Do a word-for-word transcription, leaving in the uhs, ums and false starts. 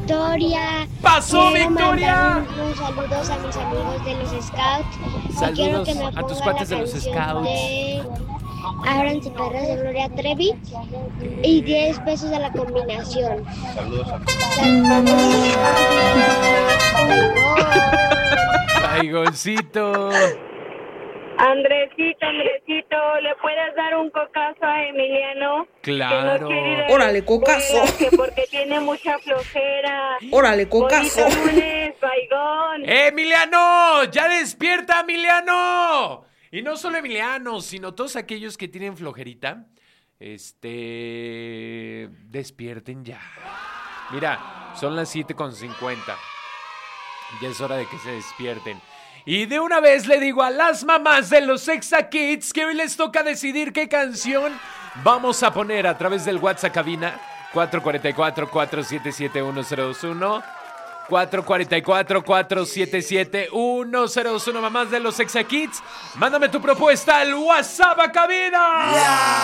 Victoria. ¡Pasó, Quiero Victoria! mandar unos saludos a mis amigos de los Scouts. Y quiero Saludos que me a tus pongan cuates la de los canción Scouts. de Abranse Perras de Gloria Trevi y diez pesos a la combinación. Saludos a Baigoncito. Andresito, Andresito, ¿le puedes dar un cocazo a Emiliano? Claro. Que no quiere ir a la Órale, cocazo. escuela, que porque tiene mucha flojera. Órale, cocazo. Bonito lunes, baigón. ¡Eh, Emiliano! ¡Ya despierta, Emiliano! Y no solo Emiliano, sino todos aquellos que tienen flojerita. Este... Despierten ya. Mira, son las siete con cincuenta. Ya es hora de que se despierten. Y de una vez le digo a las mamás de los Exa Kids que hoy les toca decidir qué canción vamos a poner a través del WhatsApp cabina cuatro cuatro cuatro, cuatro siete siete, uno cero dos uno cuatro cuatro cuatro, cuatro siete siete, uno cero dos uno. Mamás de los Exa Kids, mándame tu propuesta al WhatsApp a cabina. Yeah.